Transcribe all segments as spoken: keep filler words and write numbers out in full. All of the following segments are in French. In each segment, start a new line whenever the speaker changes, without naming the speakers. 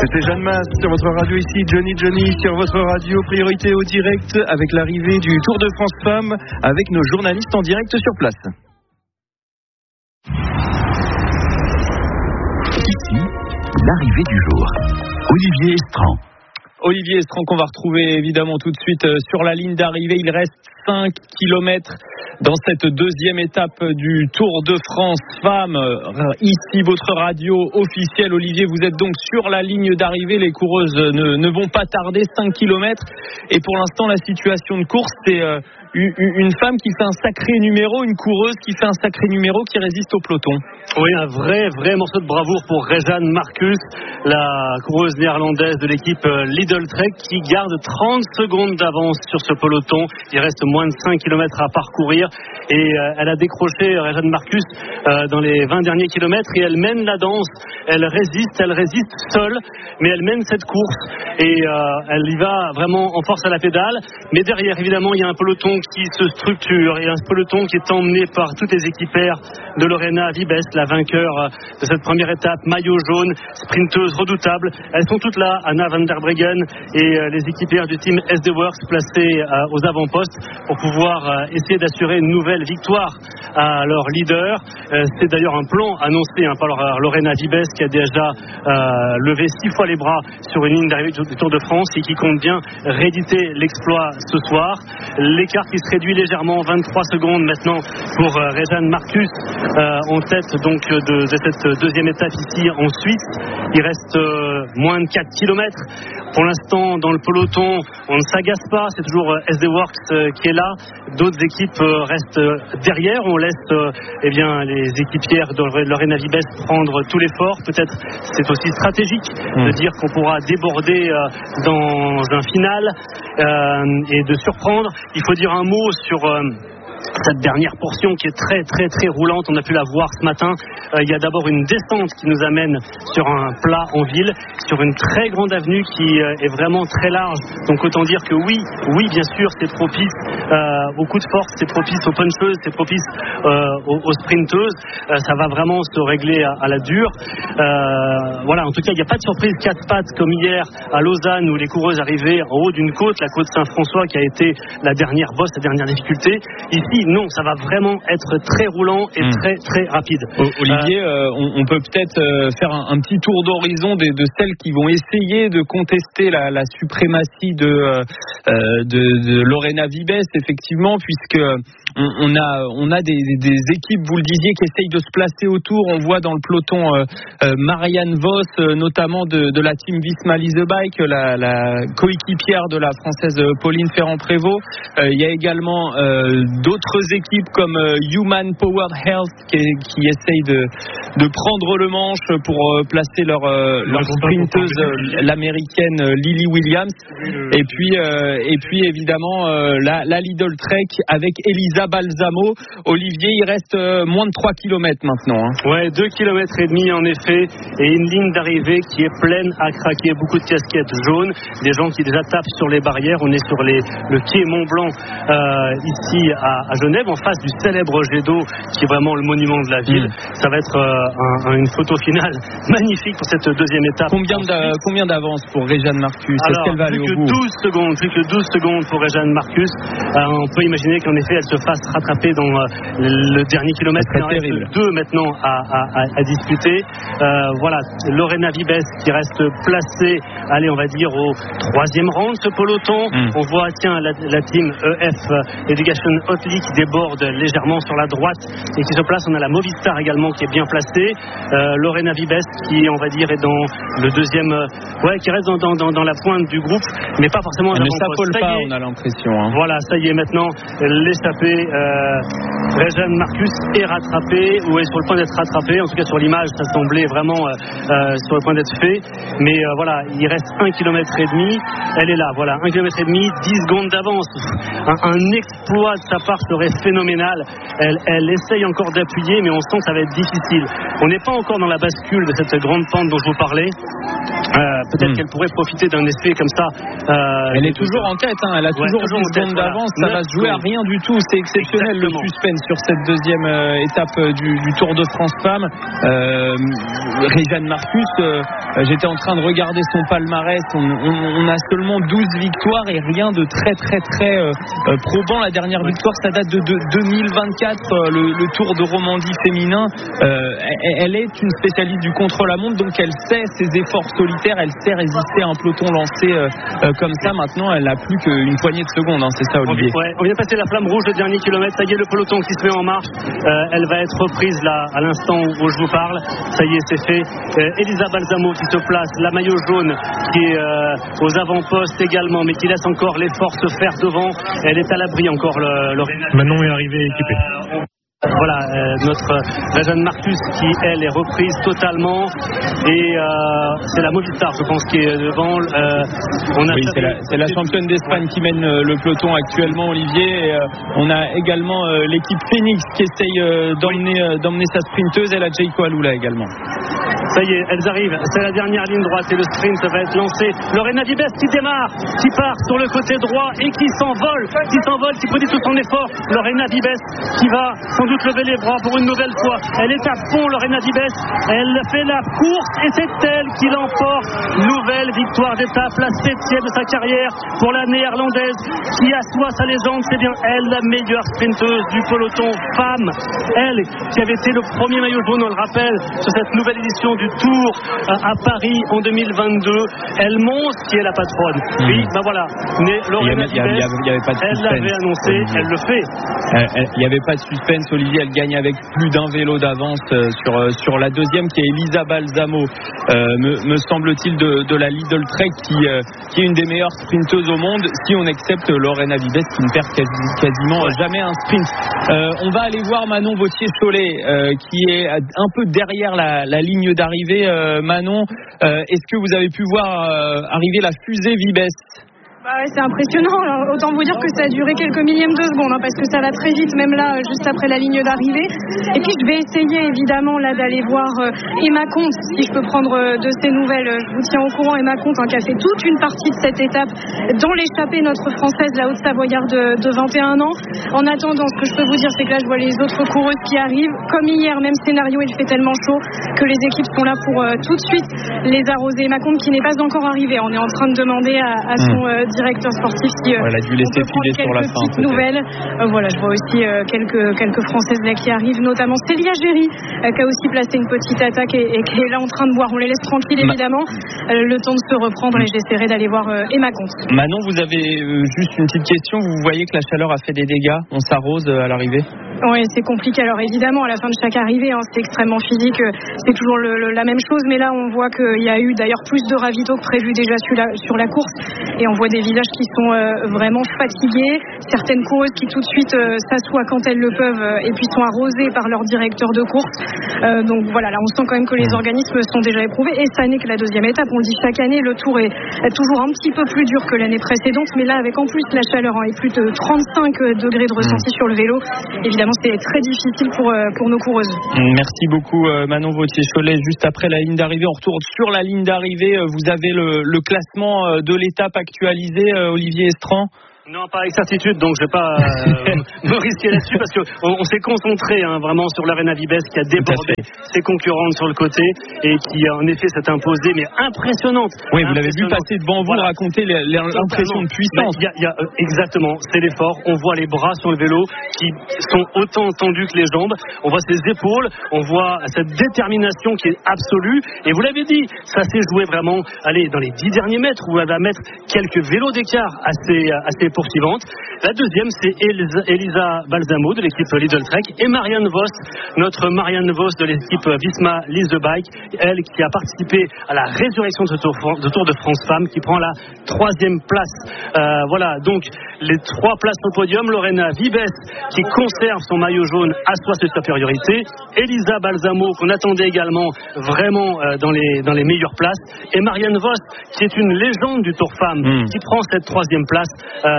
C'était Jeanne Mas sur votre radio ici, Johnny Johnny sur votre radio, priorité au direct avec l'arrivée du Tour de France Femmes avec nos journalistes en direct sur place.
Ici, l'arrivée du jour. Olivier Estran.
Olivier Estran qu'on va retrouver évidemment tout de suite sur la ligne d'arrivée. Il reste cinq kilomètres dans cette deuxième étape du Tour de France Femmes. Ici votre radio officielle. Olivier, vous êtes donc sur la ligne d'arrivée. Les coureuses ne, ne vont pas tarder, cinq kilomètres. Et pour l'instant, la situation de course, c'est euh, une femme qui fait un sacré numéro, une coureuse qui fait un sacré numéro, qui résiste au peloton.
Oui, un vrai, vrai morceau de bravoure pour Rejanne Marcus, la coureuse néerlandaise de l'équipe Lidl Trek, qui garde trente secondes d'avance sur ce peloton. Il reste moins de cinq kilomètres à parcourir et euh, elle a décroché Rejanne Marcus euh, dans les vingt derniers kilomètres et elle mène la danse. Elle résiste, elle résiste seule, mais elle mène cette course et euh, elle y va vraiment en force à la pédale. Mais derrière, évidemment, il y a un peloton qui se structure et un peloton qui est emmené par toutes les équipaires de Lorena Vibes, la vainqueur de cette première étape, maillot jaune, sprinteuse redoutable. Elles sont toutes là, Anna van der Breggen et euh, les équipières du team S D Works placées euh, aux avant-postes pour pouvoir euh, essayer d'assurer une nouvelle victoire à leur leader. Euh, c'est d'ailleurs un plan annoncé hein, par Lorena Vibes qui a déjà euh, levé six fois les bras sur une ligne d'arrivée du Tour de France et qui compte bien rééditer l'exploit ce soir. L'écart qui se réduit légèrement, vingt-trois secondes maintenant pour euh, Rejanne Marcus euh, en tête donc de, de cette deuxième étape ici en Suisse. Il reste euh, moins de quatre kilomètres. Pour l'instant, dans le peloton, on ne s'agace pas. C'est toujours euh, S D Works euh, qui est là. D'autres équipes euh, restent euh, derrière. On laisse euh, eh bien, les équipières de Lorena Vibes prendre tout l'effort. Peut-être c'est aussi stratégique mmh. de dire qu'on pourra déborder euh, dans un final euh, et de surprendre. Il faut dire un mot sur... Euh, cette dernière portion qui est très très très roulante, on a pu la voir ce matin. Euh, il y a d'abord une descente qui nous amène sur un plat en ville, sur une très grande avenue qui euh, est vraiment très large. Donc autant dire que oui, oui bien sûr c'est propice euh, au coup de force, c'est propice aux puncheuses, c'est propice euh, aux, aux sprinteuses. Euh, ça va vraiment se régler à, à la dure. Euh, voilà, en tout cas il n'y a pas de surprise quatre pattes comme hier à Lausanne où les coureuses arrivaient en haut d'une côte, la côte Saint-François qui a été la dernière bosse, la dernière difficulté. Ici non, ça va vraiment être très roulant et mmh. très très rapide.
Olivier, euh, on, on peut peut-être euh, faire un, un petit tour d'horizon de, de celles qui vont essayer de contester la, la suprématie de, euh, de, de Lorena Vibes, effectivement, puisque on, on a on a des, des équipes, vous le disiez, qui essayent de se placer autour. On voit dans le peloton euh, euh, Marianne Vos, euh, notamment de, de la team Visma Lease Bike, la, la coéquipière de la française Pauline Ferrand-Prévot. Euh, il y a également euh, d'autres équipes comme euh, Human Powered Health qui, qui essayent de, de prendre le manche pour euh, placer leur, euh, leur sprinteuse euh, l'américaine euh, Lily Williams et puis, euh, et puis évidemment euh, la, la Lidl Trek avec Elisa Balsamo. Olivier, il reste euh, moins de trois kilomètres maintenant. Hein.
Ouais, deux kilomètres et demi en effet et une ligne d'arrivée qui est pleine à craquer, beaucoup de casquettes jaunes, des gens qui déjà tapent sur les barrières. On est sur les, le quai Mont-Blanc euh, ici à, à Genève, en face du célèbre jet d'eau qui est vraiment le monument de la ville. Mmh. Ça va être euh, un, une photo finale magnifique pour cette deuxième étape.
Combien, d'a, combien d'avance pour Rejanne Marcus?
Alors,
Est-ce qu'elle va aller
plus
au
que
bout?
douze secondes, plus que douze secondes pour Rejanne Marcus. Euh, on peut imaginer qu'en effet elle se fasse rattraper dans euh, le dernier kilomètre. Il en reste deux maintenant à, à, à disputer. Euh, voilà, Lorena Vibes qui reste placée, allez on va dire au troisième rang de ce peloton. Mmh. On voit tiens la, la team E F Education Hotly qui déborde légèrement sur la droite et qui se place. On a la Movistar également qui est bien placée. Euh, Lorena Vibes qui on va dire est dans le deuxième, euh, ouais qui reste dans, dans, dans, dans la pointe du groupe, mais pas forcément.
Elle ne s'affole pas, on a l'impression. Hein.
Voilà, ça y est maintenant l'échappée. Euh, Rejanne Marcus est rattrapée ou est sur le point d'être rattrapée. En tout cas sur l'image, ça semblait vraiment euh, euh, sur le point d'être fait. Mais euh, voilà, il reste un kilomètre et demi. Elle est là, voilà, un kilomètre et demi, dix secondes d'avance. Un, un exploit de sa part, je est phénoménale. Elle, elle essaye encore d'appuyer, mais on sent que ça va être difficile. On n'est pas encore dans la bascule de cette grande pente dont je vous parlais. Euh, peut-être mmh. qu'elle pourrait profiter d'un effet comme ça.
Euh, elle est toujours en tête, hein. Elle a toujours ouais, dix secondes d'avance. Ça va se jouer à rien du tout. C'est exceptionnel. Exactement. Le suspense sur cette deuxième euh, étape euh, du, du Tour de France Femmes. Euh, Réjeanne Marcus, euh, j'étais en train de regarder son palmarès. On, on, on a seulement douze victoires et rien de très très très euh, probant. La dernière ouais. victoire, ça date de, de deux mille vingt-quatre, euh, le, le Tour de Romandie féminin. Euh, elle, elle est une spécialiste du contre-la-montre, donc elle sait ses efforts solitaires, elle sait résister à un peloton lancé euh, euh, comme ça. Maintenant, elle n'a plus qu'une poignée de secondes, hein, c'est ça, Olivier.
Ouais, on vient de passer la flamme rouge, le dernier kilomètre. Ça y est, le peloton qui se met en marche. Euh, elle va être reprise là, à l'instant où je vous parle. Ça y est, c'est fait. Euh, Elisa Balsamo qui se place, la maillot jaune qui est euh, aux avant-postes également, mais qui laisse encore l'effort se faire devant. Elle est à l'abri encore, le, le...
Manon est arrivée équipée.
Euh, Voilà, euh, notre Réjeanne Marcus qui, elle, est reprise totalement. Et euh, c'est la Movistar, je pense, qui est devant. Euh, on a
oui, c'est la, c'est la championne d'Espagne qui mène euh, le peloton actuellement, Olivier. Et, euh, on a également euh, l'équipe Phoenix qui essaye euh, d'emmener, euh, d'emmener sa sprinteuse. Et la Jayco Alula également.
Ça y est, elles arrivent. C'est la dernière ligne droite et le sprint va être lancé. Lorena Vibes qui démarre, qui part sur le côté droit et qui s'envole, qui s'envole, qui produit tout son effort. Lorena Vibes qui va sans doute lever les bras pour une nouvelle fois. Elle est à fond, Lorena Vibes. Elle fait la course et c'est elle qui l'emporte. Nouvelle victoire d'étape, la septième de sa carrière pour la néerlandaise qui assoit sa légende. C'est bien elle, la meilleure sprinteuse du peloton femme. Elle qui avait été le premier maillot jaune, on le rappelle, sur cette nouvelle édition du Tour à Paris en deux mille vingt-deux. Elle montre qui est la patronne. Mmh. Oui, ben voilà. Mais Lorena Vibes, elle l'avait annoncé, Olivier. Elle le fait.
Il n'y avait pas de suspense, Olivier. Elle gagne avec plus d'un vélo d'avance euh, sur, euh, sur la deuxième qui est Elisa Balsamo, euh, me, me semble-t-il, de, de la Lidl Trek qui, euh, qui est une des meilleures sprinteuses au monde, si on accepte Lorena Vibes qui ne perd quasi, quasiment ouais. jamais un sprint. Euh, on va aller voir Manon Vauthier-Cholet euh, qui est un peu derrière la, la ligne d'arrivée. Euh, Manon, euh, est-ce que vous avez pu voir euh, arriver la fusée Vibes?
Bah ouais, c'est impressionnant. Alors, autant vous dire que ça a duré quelques millièmes de secondes, hein, parce que ça va très vite, même là, juste après la ligne d'arrivée. Et puis, je vais essayer, évidemment, là, d'aller voir euh, Emma Comte, si je peux prendre euh, de ses nouvelles. Je vous tiens au courant, Emma Comte, hein, qui a fait toute une partie de cette étape dans l'échappée, notre Française, la Haute-Savoyarde de, de vingt et un ans. En attendant, ce que je peux vous dire, c'est que là, je vois les autres coureuses qui arrivent. Comme hier, même scénario, il fait tellement chaud que les équipes sont là pour euh, tout de suite les arroser. Emma Comte, qui n'est pas encore arrivée. On est en train de demander à, à son euh, directeur sportif si euh,
elle a dû laisser filer sur la fin.
Nouvelles. Euh, voilà, je vois aussi euh, quelques quelques Françaises là qui arrivent, notamment Célia Géry euh, qui a aussi placé une petite attaque et, et qui est là en train de boire. On les laisse tranquilles évidemment, euh, le temps de se reprendre et j'essaierai d'aller voir euh, Emma Comte.
Manon, vous avez euh, juste une petite question. Vous voyez que la chaleur a fait des dégâts. On s'arrose euh, à l'arrivée.
Oui, c'est compliqué. Alors évidemment, à la fin de chaque arrivée, hein, c'est extrêmement physique. C'est toujours le, le, la même chose. Mais là, on voit qu'il y a eu d'ailleurs plus de ravitaux que prévu déjà sur la, sur la course. Et on voit des visages qui sont euh, vraiment fatigués. Certaines coureuses qui tout de suite euh, s'assoient quand elles le peuvent euh, et puis sont arrosées par leur directeur de course. Euh, donc voilà, là, on sent quand même que les organismes sont déjà éprouvés. Et ça n'est que la deuxième étape. On le dit chaque année, le Tour est, est toujours un petit peu plus dur que l'année précédente. Mais là, avec en plus la chaleur hein, et plus de trente-cinq degrés de ressenti mmh. sur le vélo, évidemment, c'est très difficile pour, pour nos coureuses.
Merci beaucoup Manon Vauthier-Cholet. Juste après la ligne d'arrivée, on retourne sur la ligne d'arrivée. Vous avez le, le classement de l'étape actualisé, Olivier Estran?
Non, pas avec certitude, donc je ne vais pas euh, me risquer là-dessus parce qu'on on s'est concentré hein, vraiment sur Lorena Vibes qui a débordé ses concurrentes sur le côté et qui en effet s'est imposée, mais impressionnante.
Oui, vous l'avez vu passer devant vous, voilà. Raconter l'impression de puissance.
Y a, y a, euh, exactement, c'est l'effort. On voit les bras sur le vélo qui sont autant tendus que les jambes. On voit ses épaules, on voit cette détermination qui est absolue. Et vous l'avez dit, ça s'est joué vraiment, allez, dans les dix derniers mètres où elle va mettre quelques vélos d'écart assez, assez poursuivante. La deuxième, c'est Elisa, Elisa Balsamo de l'équipe Lidl Trek et Marianne Vos, notre Marianne Vos de l'équipe Visma Lease the Bike, elle qui a participé à la résurrection de ce Tour de, Tour de France Femmes, qui prend la troisième place. Euh, voilà, donc les trois places au podium. Lorena Vibes qui conserve son maillot jaune, assoit cette supériorité. Elisa Balsamo qu'on attendait également vraiment euh, dans les dans les meilleures places, et Marianne Vos qui est une légende du Tour Femmes, mmh. qui prend cette troisième place. Euh,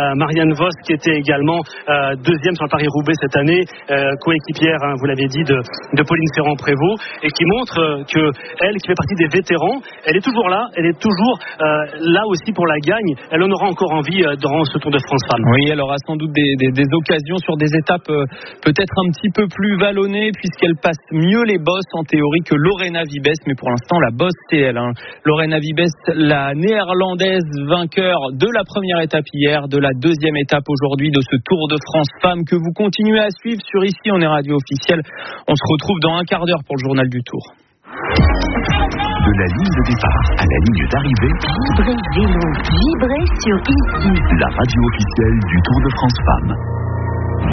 euh, Marianne Vos qui était également euh, deuxième sur le Paris-Roubaix cette année, euh, coéquipière, hein, vous l'avez dit, de, de Pauline Ferrand-Prévot, et qui montre euh, que elle, qui fait partie des vétérans, elle est toujours là, elle est toujours euh, là aussi pour la gagne. Elle en aura encore envie euh, dans ce Tour de France Femmes.
Oui, elle aura sans doute des, des, des occasions sur des étapes euh, peut-être un petit peu plus vallonnées, puisqu'elle passe mieux les bosses en théorie que Lorena Wiebes, mais pour l'instant la bosse c'est elle. Hein. Lorena Wiebes, la néerlandaise vainqueur de la première étape hier, de la deuxième étape aujourd'hui de ce Tour de France Femmes que vous continuez à suivre sur Ici on est radio officielle. On se retrouve dans un quart d'heure pour le journal du Tour.
De la ligne de départ à la ligne d'arrivée,
Vibrez vélo, vibrez sur Ici.
La radio officielle du Tour de France Femmes.